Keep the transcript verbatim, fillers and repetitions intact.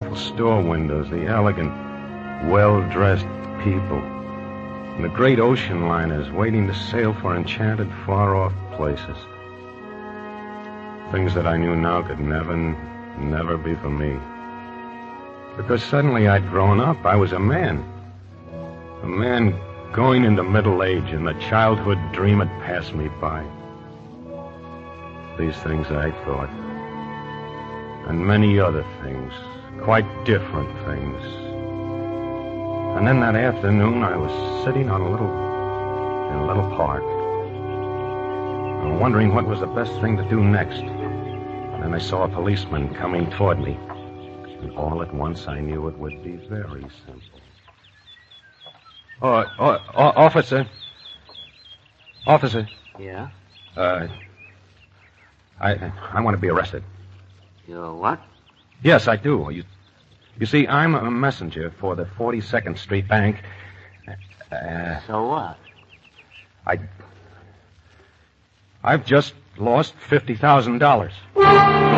beautiful store windows, the elegant, well-dressed people, and the great ocean liners waiting to sail for enchanted, far-off places. Things that I knew now could never, never be for me. Because suddenly I'd grown up. I was a man. A man going into middle age, and the childhood dream had passed me by. These things I thought. And many other things. Quite different things. And then that afternoon I was sitting on a little... in a little park. And wondering what was the best thing to do next. And then I saw a policeman coming toward me. And all at once I knew it would be very simple. Oh, oh, oh, officer. Officer. Yeah? Uh, I I want to be arrested. You're what? Yes, I do. You, you see, I'm a messenger for the forty-second Street Bank. Uh, so what? I... I've just lost fifty thousand dollars.